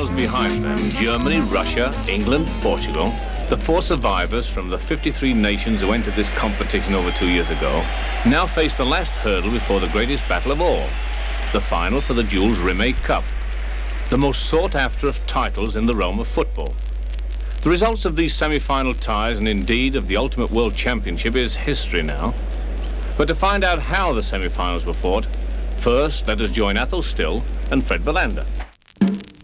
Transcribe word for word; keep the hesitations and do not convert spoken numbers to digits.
semi-finals behind them, Germany, Russia, England, Portugal, the four survivors from the fifty-three nations who entered this competition over two years ago, now face the last hurdle before the greatest battle of all, the final for the Jules Rimet Cup, the most sought after of titles in the realm of football. The results of these semi-final ties, and indeed of the Ultimate World Championship, is history now. But to find out how the semi-finals were fought, first let us join Athol Still and Fred Verlander.